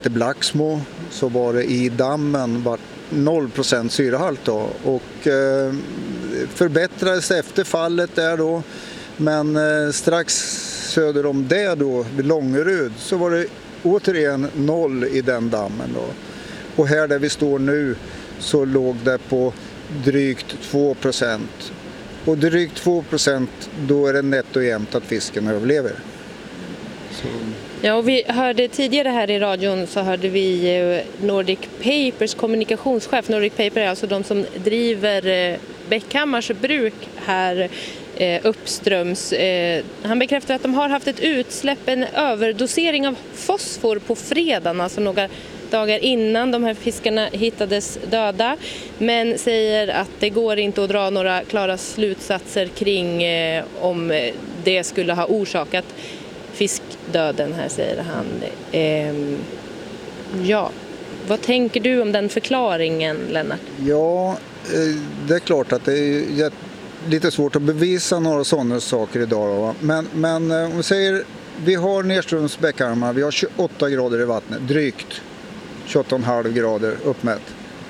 I Blacksmo så var det i dammen var 0% syrehalt då, och förbättrades efter fallet där då, men strax söder om det då vid Långerud så var det återigen 0 i den dammen då. Och här där vi står nu så låg det på drygt 2%. Och drygt 2% då är det nätt och jämnt att fisken överlever. Så. Ja, och vi hörde tidigare här i radion så hörde vi Nordic Papers kommunikationschef. Nordic Paper är alltså de som driver Bäckhammars bruk här uppströms. Han bekräftar att de har haft ett utsläpp, en överdosering av fosfor på fredagen, alltså några dagar innan de här fiskarna hittades döda, men säger att det går inte att dra några klara slutsatser kring om det skulle ha orsakat fiskdöden här, säger han. Ja, vad tänker du om den förklaringen, Lennart? Ja, det är klart att det är lite svårt att bevisa några sådana saker idag. Va? Men om vi säger, vi har nedströms Bäckhammar, vi har 28 grader i vattnet, drygt 28,5 grader uppmätt.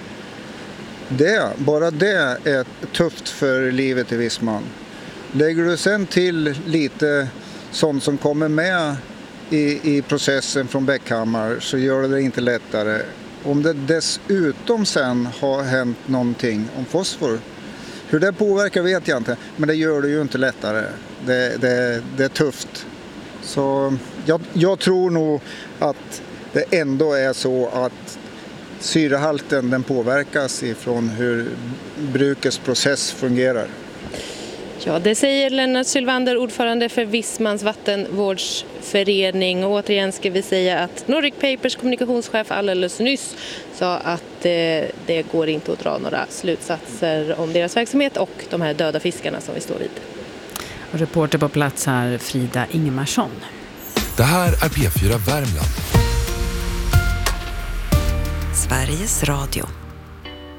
Bara det är tufft för livet i Visman. Lägger du sen till lite sånt som kommer med i processen från Bäckhammar så gör det inte lättare. Om det dessutom sen har hänt någonting om fosfor, hur det påverkar vet jag inte, men det gör det ju inte lättare. Det är tufft. Så jag tror nog att det ändå är så att syrehalten den påverkas ifrån hur brukets process fungerar. Ja, det säger Lennart Sylvander, ordförande för Vismans vattenvårdsförening. Och återigen ska vi säga att Nordic Papers kommunikationschef alldeles nyss sa att det går inte att dra några slutsatser om deras verksamhet och de här döda fiskarna som vi står vid. Och reporter på plats här, Frida Ingemarsson. Det här är P4 Värmland. Sveriges Radio.